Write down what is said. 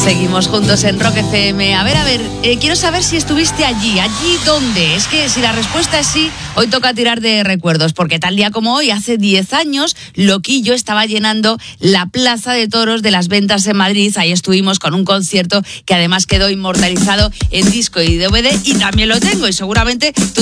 Seguimos juntos en Rock FM. A ver, quiero saber si estuviste allí. ¿Allí dónde? Es que si la respuesta es sí, hoy toca tirar de recuerdos, porque tal día como hoy, hace 10 años, Loquillo estaba llenando la Plaza de Toros de las Ventas en Madrid. Ahí estuvimos con un concierto que además quedó inmortalizado en disco y DVD, y también lo tengo, y seguramente tú